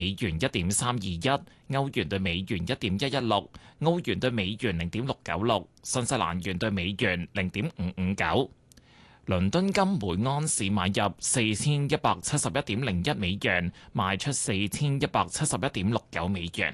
美元1.321，歐元對美元1.116，澳元對美元0.696，新西蘭元對美元0.559。倫敦金每盎司買入4171.01美元，賣出4171.69美元。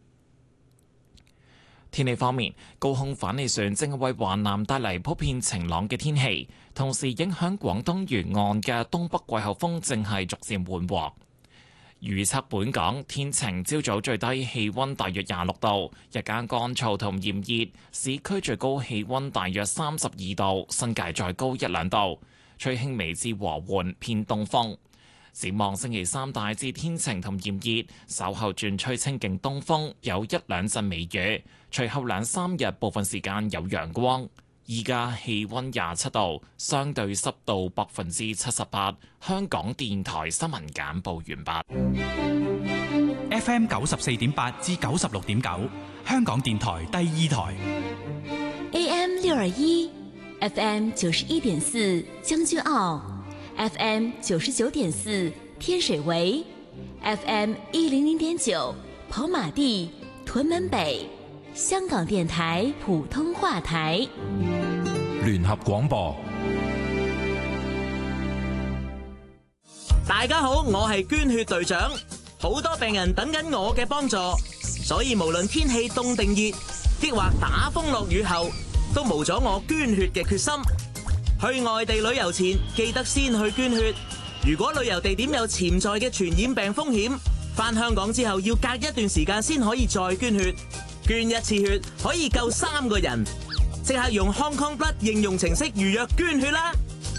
天氣方面，高空反氣旋正為華南帶嚟普遍晴朗嘅天氣，同時影響廣東沿岸嘅東北季候風正係逐漸緩和。預測本港天晴，朝早最低氣溫大約26度，日間乾燥同炎熱，市區最高氣溫大約32度，新界再高1-2度，吹輕微至和緩偏東風。展望星期三大致天晴同炎熱，稍後轉吹清勁東風，有1-2陣微雨，隨後2-3日部分時間有陽光。依家氣溫27度，相對濕度78%。香港電台新聞簡報完畢。 FM 94.8至96.9，香港電台第2台。 AM 621 FM 91.4將軍澳 FM 99.4天水圍 FM 100.9跑馬地屯門北，香港電台普通話台。 聯合廣播。 大家好，我係捐血隊長，好多病人等緊我嘅幫助，所以無論天氣凍定熱，抑或打風落雨後，都無阻我捐血嘅決心。去外地旅遊前，記得先去捐血。如果旅遊地點有潛在嘅傳染病風險，返香港之後要隔一段時間先可以再捐血。捐一次血可以救3個人，即刻用 Hong Kong Blood 應用程式預約捐血啦！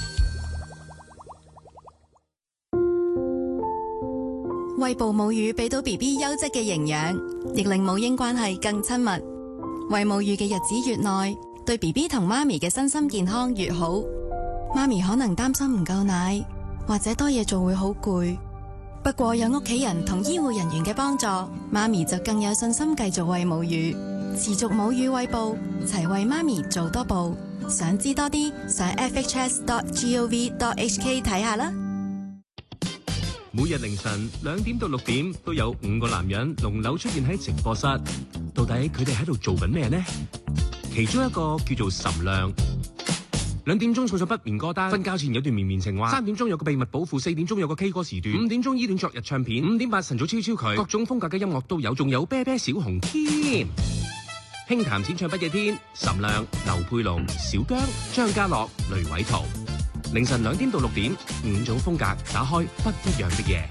餵哺母乳俾到 BB 優質嘅營養，亦令母嬰關係更親密。餵母乳嘅日子越耐，對 BB 同媽咪嘅身心健康越好。媽咪可能擔心唔夠奶，或者多嘢做會好攰。不過有屋企人同醫護人員嘅幫助，媽咪就更有信心繼續餵母乳，持續母乳餵哺，齊為媽咪做多步。想知多啲，上 fhs.gov.hk 睇下啦。 每日凌晨2點到6點都有5個男人輪流出現喺直播室，到底佢哋喺度做緊咩呢？其中一個叫做岑亮。2點鐘送上不眠歌單，瞓覺前有段綿綿情話。3點鐘有個秘密寶庫，4點鐘有個 K 歌時段，5點鐘依戀昨日唱片，5點8晨早超超佢，各種風格嘅音樂都有，仲有啤啤小紅添。輕談淺唱不夜天，岑亮、劉佩龍、小姜、張家樂、雷偉圖。凌晨2點到6點，5種風格打開不一樣的夜。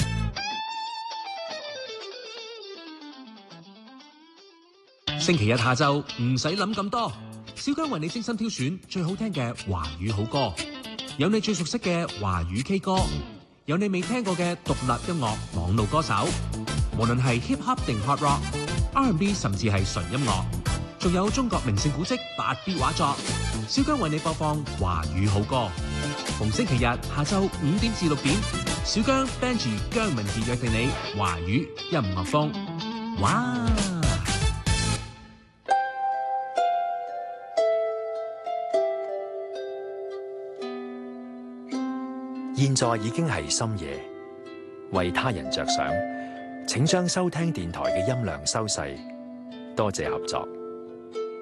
星期日下晝唔使諗咁多。小姜為你精心挑選最好聽嘅華語好歌，有你最熟悉嘅華語 K 歌，有你未聽過嘅獨立音樂網絡歌手，無論係 hip hop 定 hard rock、R&B 甚至係純音樂，仲有中國名勝古蹟8B 畫作，小姜為你播放華語好歌。逢星期日下晝5點至6點，小姜 Benji 姜文傑約定你華語音樂風。哇！ 現在已經係深夜，為他人着想，請將收聽電台嘅音量收細，多謝合作。